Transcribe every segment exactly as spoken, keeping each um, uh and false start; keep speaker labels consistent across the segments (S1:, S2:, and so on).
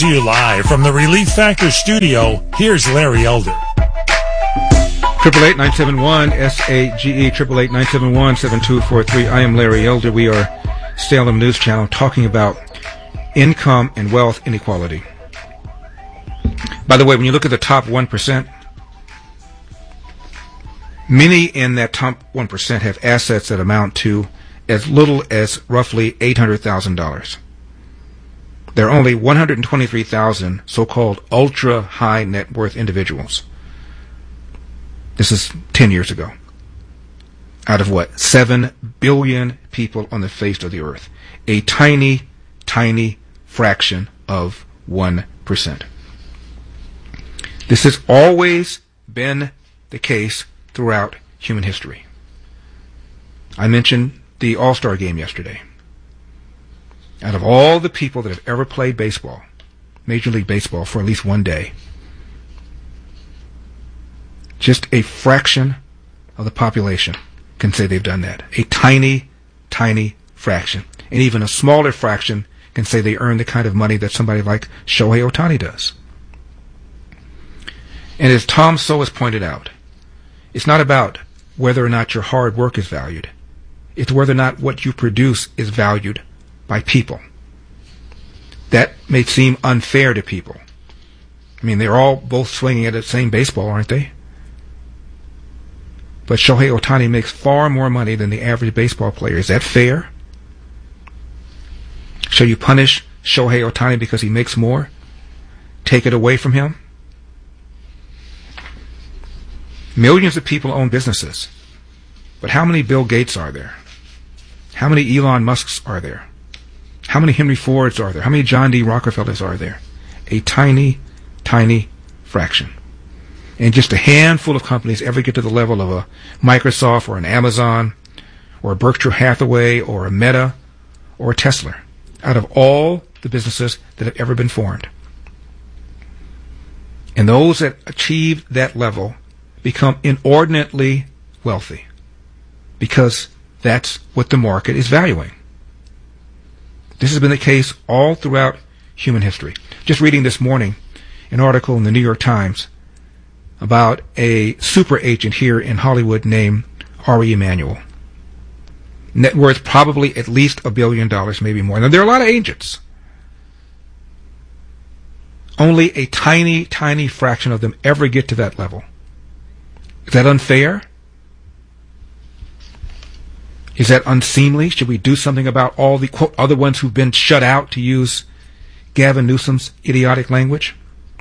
S1: To you live from the Relief Factor studio, here's Larry Elder.
S2: Triple eight nine seven one S A G E triple eight nine seven one seven two four three. I am Larry Elder. We are Salem News Channel talking about income and wealth inequality. By the way, when you look at the top one percent, many in that top one percent have assets that amount to as little as roughly eight hundred thousand dollars. There are only one hundred twenty-three thousand so-called ultra-high net worth individuals. This is ten years ago. Out of what? seven billion people on the face of the earth. A tiny, tiny fraction of one percent. This has always been the case throughout human history. I mentioned the All-Star game yesterday. Out of all the people that have ever played baseball, Major League Baseball, for at least one day, just a fraction of the population can say they've done that. A tiny, tiny fraction. And even a smaller fraction can say they earn the kind of money that somebody like Shohei Ohtani does. And as Tom Sowell has pointed out, it's not about whether or not your hard work is valued. It's whether or not what you produce is valued by people. That may seem unfair to people. I mean, they're all both swinging at the same baseball, aren't they? But Shohei Ohtani makes far more money than the average baseball player. Is that fair? Shall you punish Shohei Ohtani because he makes more? Take it away from him? Millions of people own businesses. But how many Bill Gates are there? How many Elon Musks are there? How many Henry Fords are there? How many John D. Rockefellers are there? A tiny, tiny fraction. And just a handful of companies ever get to the level of a Microsoft or an Amazon or a Berkshire Hathaway or a Meta or a Tesla out of all the businesses that have ever been formed. And those that achieve that level become inordinately wealthy because that's what the market is valuing. This has been the case all throughout human history. Just reading this morning an article in the New York Times about a super agent here in Hollywood named Ari Emanuel. Net worth probably at least a billion dollars, maybe more. Now, there are a lot of agents. Only a tiny, tiny fraction of them ever get to that level. Is that unfair? Is that unseemly? Should we do something about all the, quote, other ones who've been shut out, to use Gavin Newsom's idiotic language?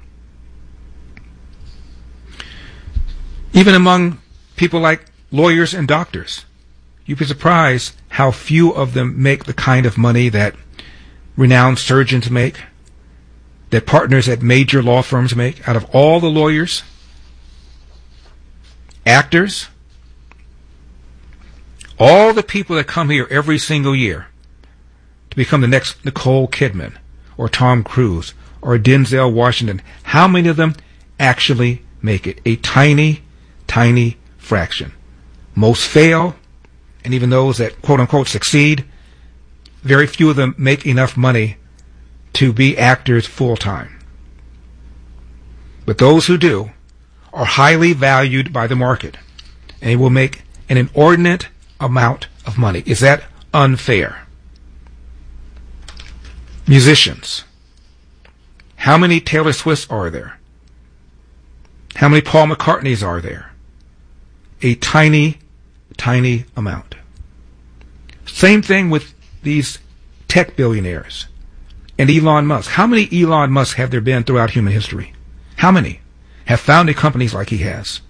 S2: Even among people like lawyers and doctors, you'd be surprised how few of them make the kind of money that renowned surgeons make, that partners at major law firms make. Out of all the lawyers, actors, all the people that come here every single year to become the next Nicole Kidman or Tom Cruise or Denzel Washington, how many of them actually make it? A tiny, tiny fraction. Most fail, and even those that quote-unquote succeed, very few of them make enough money to be actors full-time. But those who do are highly valued by the market, and they will make an inordinate amount of money. Is that unfair? Musicians. How many Taylor Swifts are there? How many Paul McCartneys are there? A tiny, tiny amount. Same thing with these tech billionaires and Elon Musk. How many Elon Musk have there been throughout human history? How many have founded companies like he has?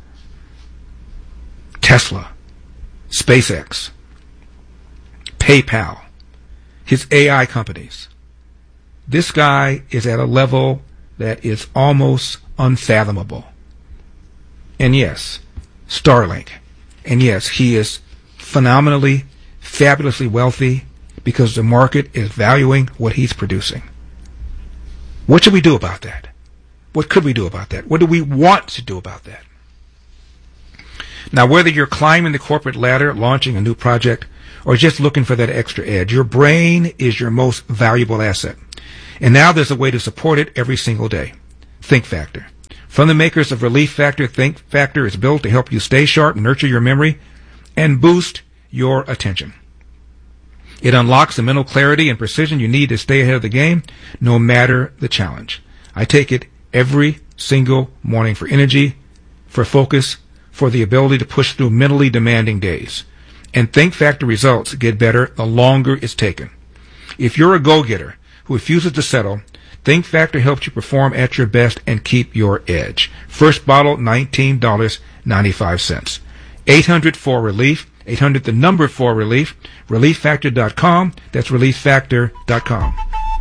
S2: Tesla, SpaceX, PayPal, his A I companies. This guy is at a level that is almost unfathomable. And yes, Starlink. And yes, he is phenomenally, fabulously wealthy because the market is valuing what he's producing. What should we do about that? What could we do about that? What do we want to do about that? Now, whether you're climbing the corporate ladder, launching a new project, or just looking for that extra edge, your brain is your most valuable asset. And now there's a way to support it every single day. Think Factor. From the makers of Relief Factor, Think Factor is built to help you stay sharp, nurture your memory, and boost your attention. It unlocks the mental clarity and precision you need to stay ahead of the game, no matter the challenge. I take it every single morning for energy, for focus, for the ability to push through mentally demanding days. And Think Factor results get better the longer it's taken. If you're a go-getter who refuses to settle, Think Factor helps you perform at your best and keep your edge. First bottle, nineteen dollars and ninety-five cents. eight hundred four relief, eight hundred the number four relief, relief factor dot com. That's relief factor dot com.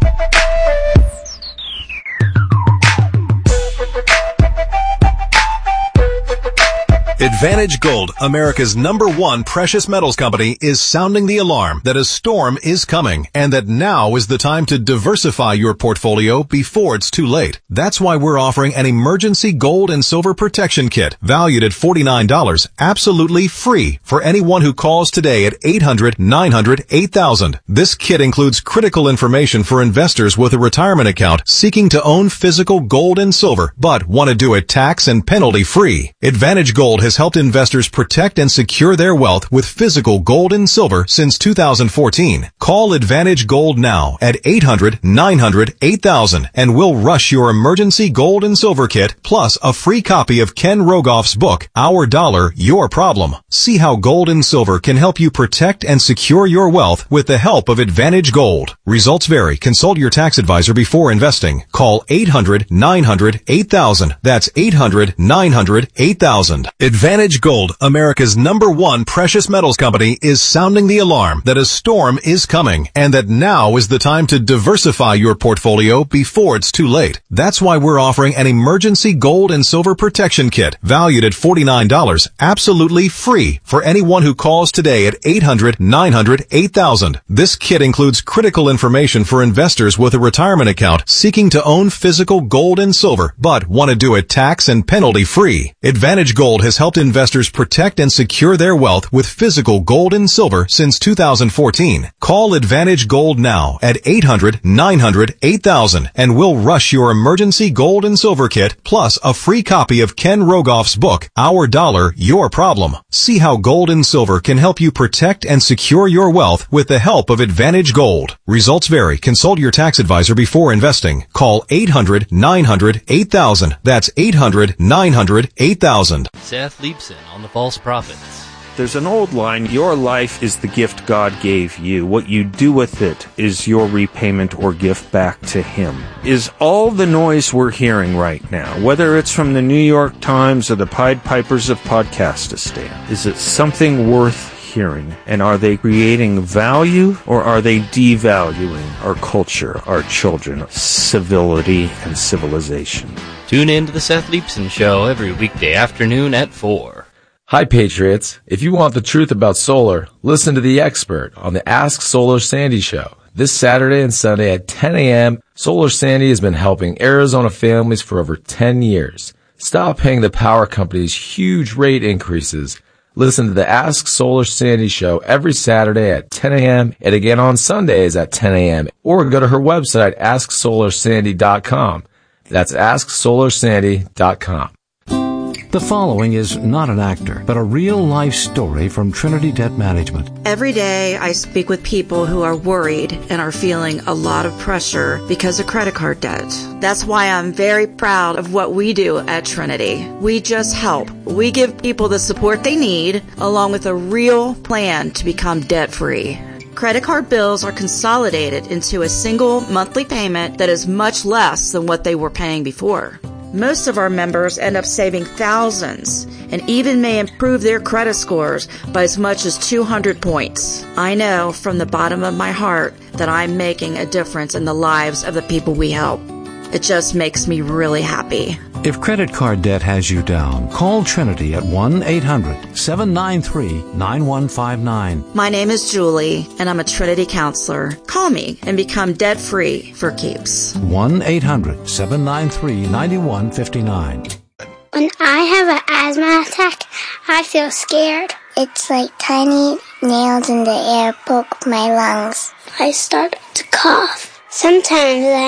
S3: Advantage Gold, America's number one precious metals company, is sounding the alarm that a storm is coming and that now is the time to diversify your portfolio before it's too late. That's why we're offering an emergency gold and silver protection kit valued at forty-nine dollars, absolutely free for anyone who calls today at eight hundred, nine hundred, eight thousand. This kit includes critical information for investors with a retirement account seeking to own physical gold and silver but want to do it tax and penalty free. Advantage Gold has has helped investors protect and secure their wealth with physical gold and silver since two thousand fourteen. Call Advantage Gold now at eight hundred, nine hundred, eight thousand and we'll rush your emergency gold and silver kit plus a free copy of Ken Rogoff's book, Our Dollar, Your Problem. See how gold and silver can help you protect and secure your wealth with the help of Advantage Gold. Results vary. Consult your tax advisor before investing. Call eight hundred, nine hundred, eight thousand. That's eight hundred, nine hundred, eight thousand. Advantage Gold, America's number one precious metals company, is sounding the alarm that a storm is coming and that now is the time to diversify your portfolio before it's too late. That's why we're offering an emergency gold and silver protection kit valued at forty-nine dollars, absolutely free for anyone who calls today at eight hundred, nine hundred, eight thousand. This kit includes critical information for investors with a retirement account seeking to own physical gold and silver but want to do it tax and penalty free. Advantage Gold has helped investors protect and secure their wealth with physical gold and silver since two thousand fourteen. Call Advantage Gold now at eight hundred, nine hundred, eight thousand and we'll rush your emergency gold and silver kit plus a free copy of Ken Rogoff's book, Our Dollar, Your Problem. See how gold and silver can help you protect and secure your wealth with the help of Advantage Gold. Results vary. Consult your tax advisor before investing. Call eight hundred, nine hundred, eight thousand. That's eight hundred, nine hundred, eight thousand.
S4: Seth Leibson on the False Prophets.
S5: There's an old line, your life is the gift God gave you. What you do with it is your repayment or gift back to Him. Is all the noise we're hearing right now, whether it's from the New York Times or the Pied Pipers of Podcastistan, is it something worth hearing? And are they creating value or are they devaluing our culture, our children, civility, and civilization?
S4: Tune in to the Seth Leibson Show every weekday afternoon at four.
S6: Hi, Patriots. If you want the truth about solar, listen to The Expert on the Ask Solar Sandy Show. This Saturday and Sunday at ten a.m., Solar Sandy has been helping Arizona families for over ten years. Stop paying the power companies huge rate increases. Listen to the Ask Solar Sandy Show every Saturday at ten a.m. and again on Sundays at ten a.m. Or go to her website, ask solar sandy dot com. That's ask solar sandy dot com.
S7: The following is not an actor, but a real-life story from Trinity Debt Management.
S8: Every day I speak with people who are worried and are feeling a lot of pressure because of credit card debt. That's why I'm very proud of what we do at Trinity. We just help. We give people the support they need, along with a real plan to become debt-free. Credit card bills are consolidated into a single monthly payment that is much less than what they were paying before. Most of our members end up saving thousands and even may improve their credit scores by as much as two hundred points. I know from the bottom of my heart that I'm making a difference in the lives of the people we help. It just makes me really happy.
S7: If credit card debt has you down, call Trinity at one eight hundred, seven nine three, nine one five nine.
S8: My name is Julie, and I'm a Trinity counselor. Call me and become debt-free for keeps.
S7: one eight hundred, seven nine three, nine one five nine.
S9: When I have an asthma attack, I feel scared. It's like tiny nails in the air poke my lungs. I start to cough. Sometimes I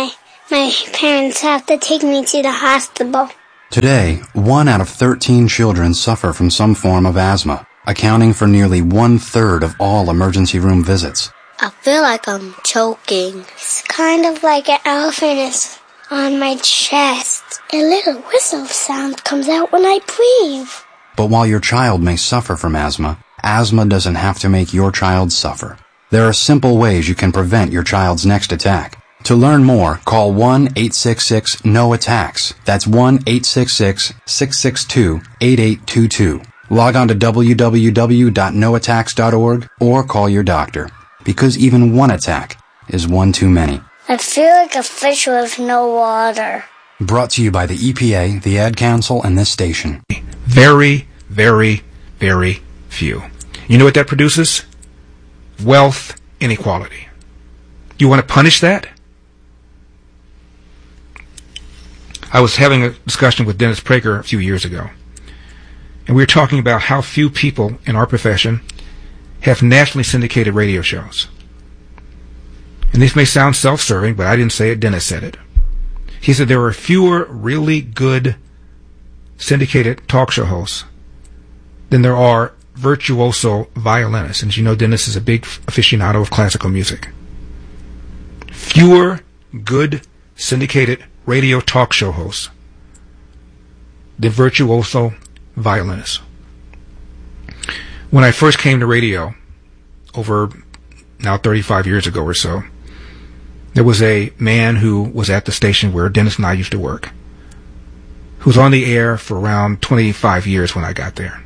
S9: My parents have to take me to the hospital.
S10: Today, one out of thirteen children suffer from some form of asthma, accounting for nearly one-third of all emergency room visits.
S9: I feel like I'm choking. It's kind of like an elephant is on my chest. A little whistle sound comes out when I breathe.
S10: But while your child may suffer from asthma, asthma doesn't have to make your child suffer. There are simple ways you can prevent your child's next attack. To learn more, call one eight six six N O attacks. That's one eight six six, six six two, eight eight two two. Log on to w w w dot no attacks dot org or call your doctor, because even one attack is one too many.
S9: I feel like a fish with no water.
S10: Brought to you by the E P A, the Ad Council, and this station.
S2: Very, very, very few. You know what that produces? Wealth inequality. You want to punish that? I was having a discussion with Dennis Prager a few years ago, and we were talking about how few people in our profession have nationally syndicated radio shows. And this may sound self-serving, but I didn't say it, Dennis said it. He said there are fewer really good syndicated talk show hosts than there are virtuoso violinists. And as you know, Dennis is a big aficionado of classical music. Fewer good syndicated radio talk show hosts than virtuoso violinists. When I first came to radio, over now thirty-five years ago or so, there was a man who was at the station where Dennis and I used to work, who was on the air for around twenty-five years when I got there.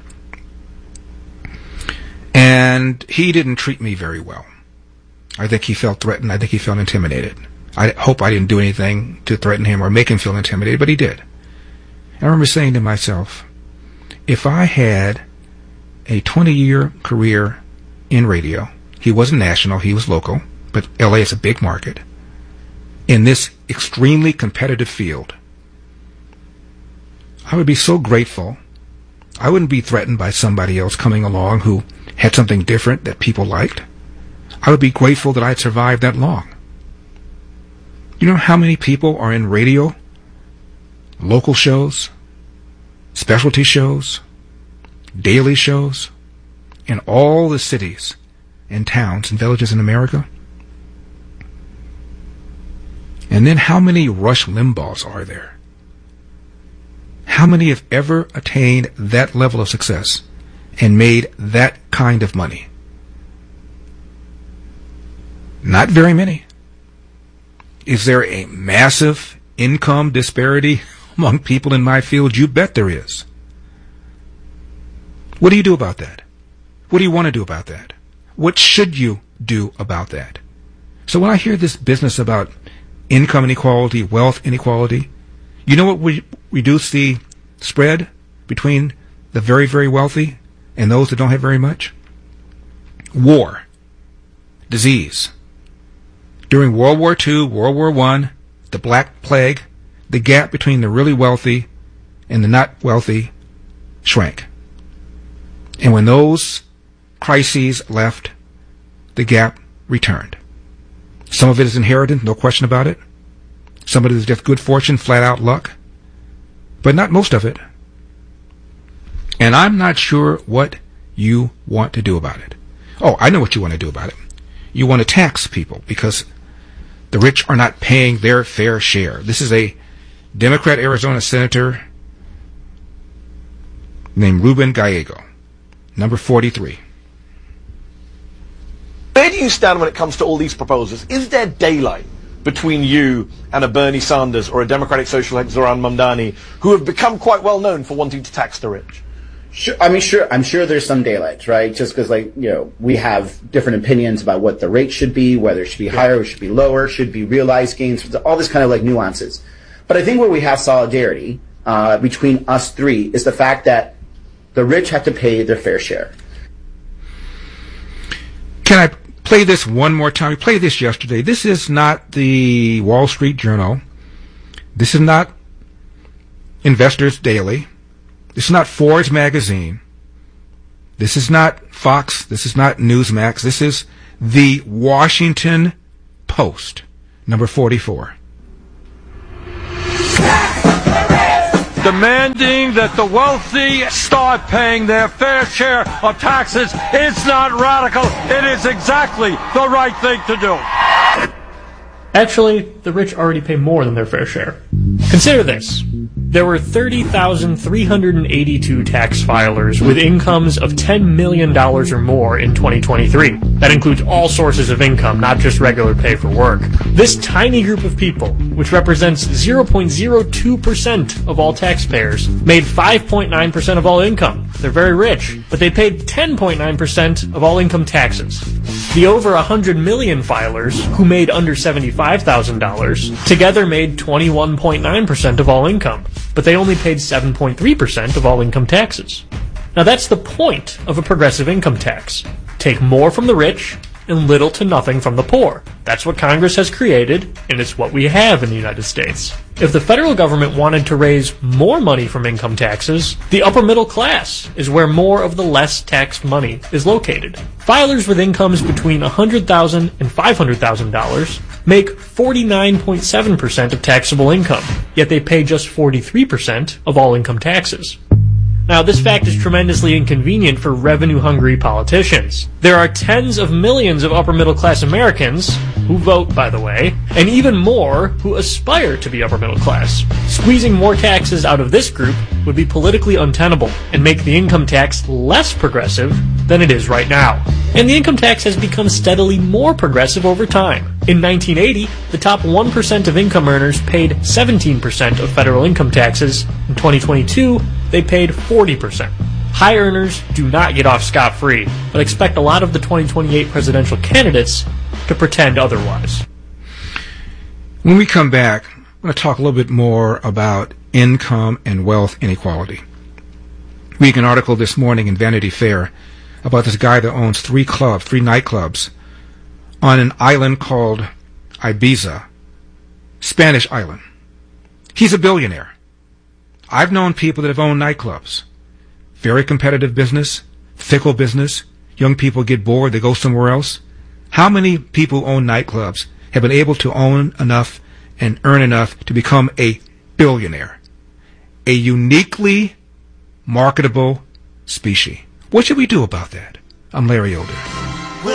S2: And he didn't treat me very well. I think he felt threatened. I think he felt intimidated. I hope I didn't do anything to threaten him or make him feel intimidated, but he did. I remember saying to myself, if I had a twenty-year career in radio, he wasn't national, he was local, but L A is a big market, in this extremely competitive field, I would be so grateful. I wouldn't be threatened by somebody else coming along who had something different that people liked. I would be grateful that I'd survived that long. You know how many people are in radio, local shows, specialty shows, daily shows, in all the cities and towns and villages in America? And then how many Rush Limbaughs are there? How many have ever attained that level of success and made that kind of money? Not very many. Is there a massive income disparity among people in my field? You bet there is. What do you do about that? What do you want to do about that? What should you do about that? So when I hear this business about income inequality, wealth inequality, you know what would reduce the spread between the very, very wealthy and those that don't have very much? War. Disease. During World War Two, World War One, the Black Plague, the gap between the really wealthy and the not wealthy shrank. And when those crises left, the gap returned. Some of it is inherited, no question about it. Some of it is just good fortune, flat out luck. But not most of it. And I'm not sure what you want to do about it. Oh, I know what you want to do about it. You want to tax people because the rich are not paying their fair share. This is a Democrat Arizona senator named Ruben Gallego, number forty-three.
S11: Where do you stand when it comes to all these proposals? Is there daylight between you and a Bernie Sanders or a Democratic social like Zoran Mamdani, who have become quite well known for wanting to tax the rich?
S12: Sure, I mean, sure. I'm sure there's some daylight, right? Just because, like, you know, we have different opinions about what the rate should be, whether it should be higher, it should be lower, should be realized gains, all this kind of like nuances. But I think where we have solidarity uh, between us three is the fact that the rich have to pay their fair share.
S2: Can I play this one more time? We played this yesterday. This is not the Wall Street Journal. This is not Investors Daily. This is not Forbes magazine. This is not Fox. This is not Newsmax. This is the Washington Post, number forty-four.
S13: demanding that the wealthy start paying their fair share of taxes. It's not radical. It is exactly the right thing to do.
S14: Actually, the rich already pay more than their fair share. Consider this. There were thirty thousand three hundred eighty-two tax filers with incomes of ten million dollars or more in twenty twenty-three. That includes all sources of income, not just regular pay for work. This tiny group of people, which represents zero point zero two percent of all taxpayers, made five point nine percent of all income. They're very rich, but they paid ten point nine percent of all income taxes. The over one hundred million filers, who made under seventy-five thousand dollars, together made twenty-one point nine percent of all income, but they only paid seven point three percent of all income taxes. Now that's the point of a progressive income tax. Take more from the rich and little to nothing from the poor. That's what Congress has created, and it's what we have in the United States. If the federal government wanted to raise more money from income taxes, the upper middle class is where more of the less taxed money is located. Filers with incomes between one hundred thousand dollars and five hundred thousand dollars make forty-nine point seven percent of taxable income, yet they pay just forty-three percent of all income taxes. Now, this fact is tremendously inconvenient for revenue-hungry politicians. There are tens of millions of upper-middle-class Americans, who vote, by the way, and even more who aspire to be upper-middle-class. Squeezing more taxes out of this group would be politically untenable and make the income tax less progressive than it is right now. And the income tax has become steadily more progressive over time. In nineteen eighty, the top one percent of income earners paid seventeen percent of federal income taxes. In twenty twenty-two, they paid forty percent. High earners do not get off scot-free, but expect a lot of the twenty twenty-eight presidential candidates to pretend otherwise.
S2: When we come back, I'm going to talk a little bit more about income and wealth inequality. Reading an article this morning in Vanity Fair about this guy that owns three clubs, three nightclubs, on an island called Ibiza, Spanish island. He's a billionaire. I've known people that have owned nightclubs. Very competitive business, fickle business. Young people get bored, they go somewhere else. How many people who own nightclubs have been able to own enough and earn enough to become a billionaire? A uniquely marketable species. What should we do about that? I'm Larry Elder.